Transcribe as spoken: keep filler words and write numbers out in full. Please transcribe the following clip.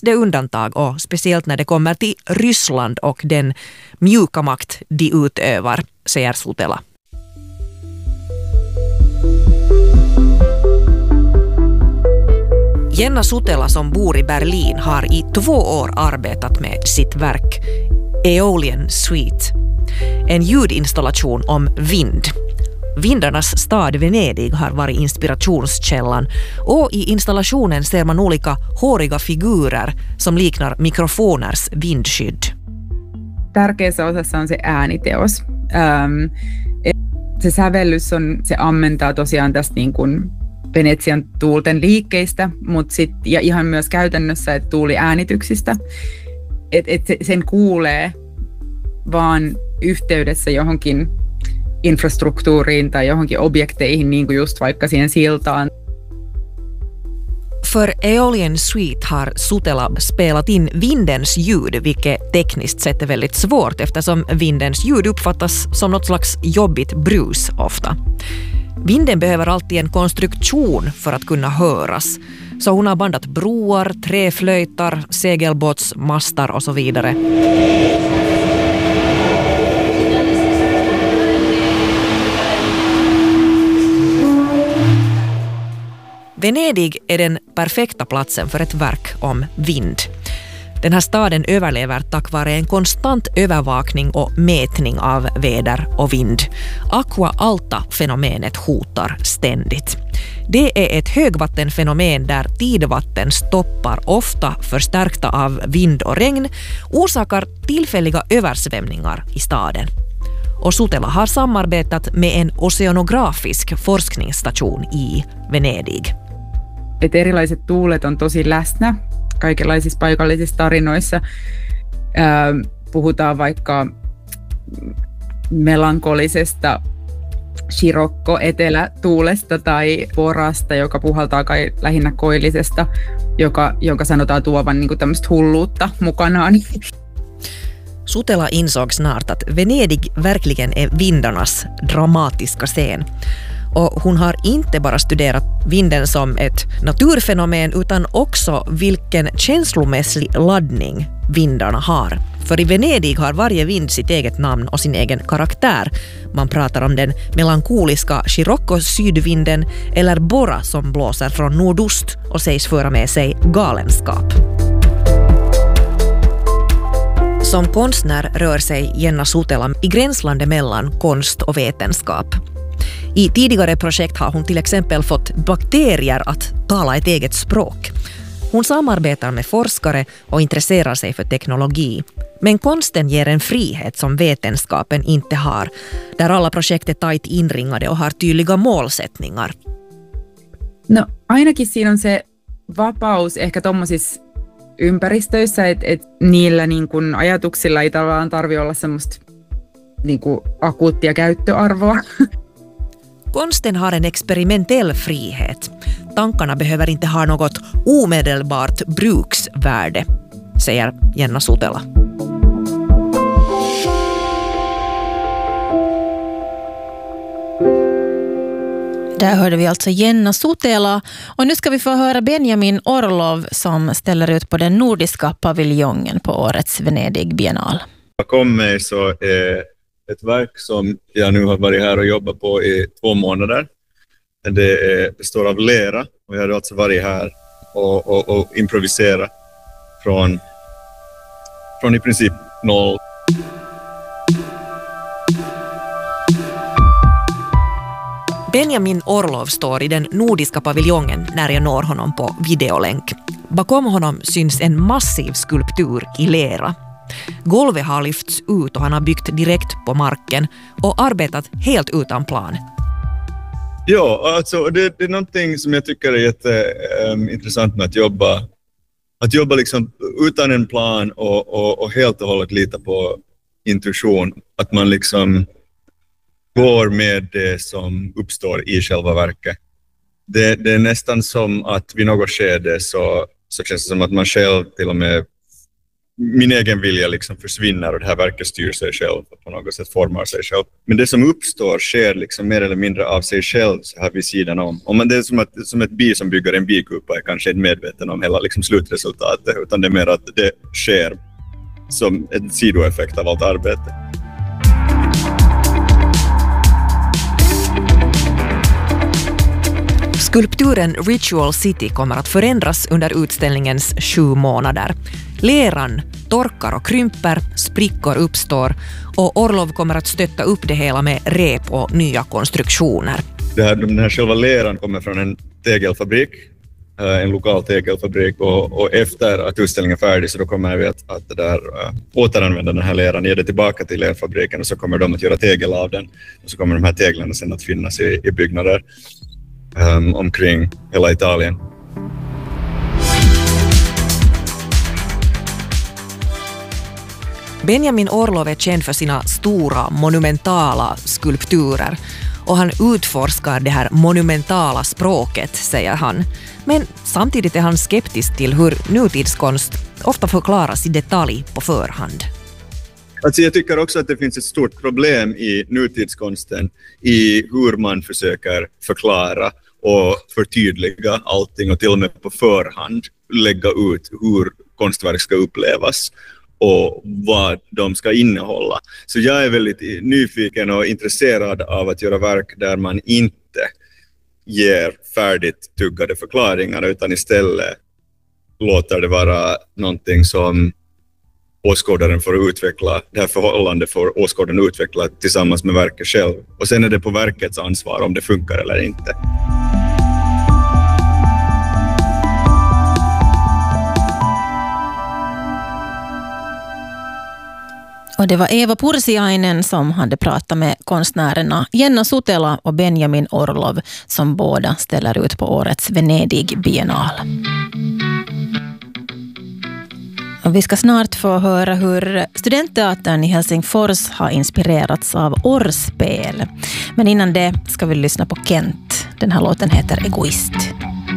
det undantag och speciellt när det kommer till Ryssland och den mjuka makt de utövar, säger Sutela. Jenna Sutela som bor i Berlin har i två år arbetat med sitt verk Aeolian Suite, en ljudinstallation om vind. Vindarnas stad Venedig har varit inspirationskällan och i installationen ser man olika håriga figurer som liknar mikrofoners vindskydd. Tärkeässä osassa on se ääniteos. Ähm, se sävellys on, se ammentaa tosiaan tästä niin kuin Venetsian tuulten liikkeistä, mutta sit, ja ihan myös käytännössä, että tuuliäänityksistä. Että et sen kuulee vaan yhteydessä johonkin infrastruktuuriin tai johonkin objekteihin, niin kuin just vaikka siihen siltaan. För Aeolian Suite har Sutela spelat in vindens ljud, vilket tekniskt sett är väldigt svårt eftersom vindens ljud uppfattas som något slags jobbigt brus ofta. Vinden behöver alltid en konstruktion för att kunna höras. Så hon har bandat broar, träflöjtar, segelbåtsmastar och så vidare. Venedig är den perfekta platsen för ett verk om vind. Den här staden överlever tack vare en konstant övervakning och mätning av väder och vind. Aqua alta-fenomenet hotar ständigt. Det är ett högvattenfenomen där tidvatten stoppar, ofta förstärkta av vind och regn, orsakar tillfälliga översvämningar i staden. Och Sutela har samarbetat med en oceanografisk forskningsstation i Venedig. Et erilaiset tuulet on tosi läsnä kaikenlaisissa paikallisissa tarinoissa. Ää, puhutaan vaikka melankolisesta Scirocco-etelätuulesta tai Borasta, joka puhaltaa kai lähinnä koillisesta, joka, jonka sanotaan tuovan niin kuin tämmöistä hulluutta mukanaan. Sutela insåg snart att Venedig verkligen är vindarnas dramatiska scen. Och hon har inte bara studerat vinden som ett naturfenomen utan också vilken känslomässig laddning vindarna har. För i Venedig har varje vind sitt eget namn och sin egen karaktär. Man pratar om den melankoliska Scirocco-sydvinden eller Bora som blåser från nordost och sägs föra med sig galenskap. Som konstnär rör sig Jenna Sutela i gränslandet mellan konst och vetenskap. I tidigare projekt har hon till exempel fått bakterier att tala ett eget språk. Hon samarbetar med forskare och intresserar sig för teknologi. Men konsten ger en frihet som vetenskapen inte har, där alla projekt är tajt inringade och har tydliga målsättningar. No, ainakin siinä on se vapaus ehkä tommosissa ympäristöissä, että et niillä niin kun ajatuksilla ei tavallaan tarvitse olla semmoista niin kun akuuttia käyttöarvoa. Konsten har en experimentell frihet. Tankarna behöver inte ha något omedelbart bruksvärde, säger Jenna Sutela. Där hörde vi alltså Jenna Sutela och nu ska vi få höra Benjamin Orlov som ställer ut på den nordiska paviljongen på årets Venedig biennal. Bakom mig så är ett verk som jag nu har varit här och jobbat på i två månader. Det är, består av lera och jag har alltså varit här och, och, och improviserat från, från i princip noll. Benjamin Orlov står i den nordiska paviljongen när jag når honom på videolänk. Bakom honom syns en massiv skulptur i lera. Golvet har lyfts ut och han har byggt direkt på marken och arbetat helt utan plan. Ja, alltså det, det är någonting som jag tycker är jätteintressant um, med att jobba. Att jobba liksom utan en plan och, och, och helt och hållet lita på intuition. Att man liksom går med det som uppstår i själva verket. Det, det är nästan som att vid något skede så, så känns det som att man själv till och med min egen vilja liksom försvinner och det här verket styr sig själv och på något sätt formar sig själv. Men det som uppstår sker liksom mer eller mindre av sig själv så här vid sidan om. Om man, det är som, att, som ett bi som bygger en bikupa är kanske inte medveten om hela liksom slutresultatet, utan det är mer att det sker som en sidoeffekt av allt arbete. Skulpturen Ritual City kommer att förändras under utställningens sju månader. Leran torkar och krymper, sprickor uppstår och Orlov kommer att stötta upp det hela med rep och nya konstruktioner. Det här, den här själva leran kommer från en tegelfabrik, en lokal tegelfabrik och, och efter att utställningen är färdig så då kommer vi att, att det där, äh, återanvända den här leran, ge det tillbaka till lerfabriken och så kommer de att göra tegel av den och så kommer de här teglarna sen att finnas i, i byggnader um, omkring hela Italien. Benjamin Orlov är känd för sina stora monumentala skulpturer och han utforskar det här monumentala språket, säger han. Men samtidigt är han skeptisk till hur nutidskonst ofta förklaras i detalj på förhand. Alltså jag tycker också att det finns ett stort problem i nutidskonsten i hur man försöker förklara och förtydliga allting och till och med på förhand lägga ut hur konstverk ska upplevas och vad de ska innehålla. Så jag är väldigt nyfiken och intresserad av att göra verk där man inte ger färdigt tuggade förklaringar utan istället låter det vara någonting som åskådaren får utveckla, det här förhållandet får åskådaren utveckla tillsammans med verket själv. Och sen är det på verkets ansvar om det funkar eller inte. Och det var Eva Pursiainen som hade pratat med konstnärerna Jenna Sutela och Benjamin Orlov som båda ställer ut på årets Venedig biennal. Och vi ska snart få höra hur studentteatern i Helsingfors har inspirerats av orrspel. Men innan det ska vi lyssna på Kent. Den här låten heter Egoist.